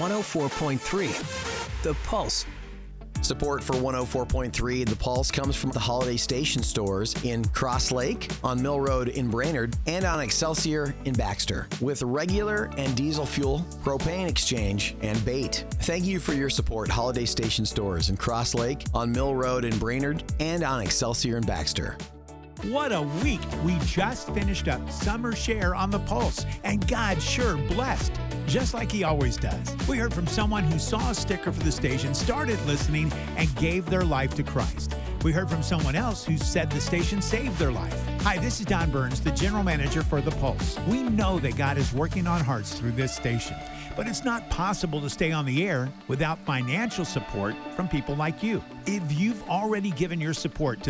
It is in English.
104.3 The Pulse. Support for 104.3 The Pulse comes from the Holiday Station stores in Cross Lake, on Mill Road in Brainerd, and on Excelsior in Baxter, with regular and diesel fuel, propane exchange, and bait. Thank you for your support, Holiday Station stores in Cross Lake, on Mill Road in Brainerd, and on Excelsior in Baxter. What a week. We just finished up Summer Share on The Pulse, and God sure blessed, just like he always does. We heard from someone who saw a sticker for the station, started listening, and gave their life to Christ. We heard from someone else who said the station saved their life. Hi, this is Don Burns, the general manager for The Pulse. We know that God is working on hearts through this station, but it's not possible to stay on the air without financial support from people like you. If you've already given your support to